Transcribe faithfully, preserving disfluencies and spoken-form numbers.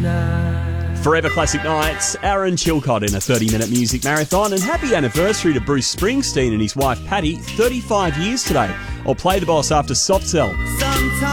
Forever Classic Nights, Aaron Chilcott in a thirty-minute music marathon, and happy anniversary to Bruce Springsteen and his wife Patty, thirty-five years today. I'll play the boss after Soft Cell. Sometimes